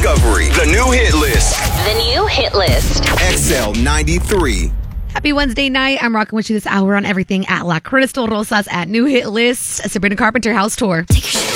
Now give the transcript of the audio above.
Discovery, the new hit list. The new hit list. XL 93. Happy Wednesday night. I'm rocking with you this hour on everything at La Crystal Rosas at New Hit List. Sabrina Carpenter House Tour. Take your shit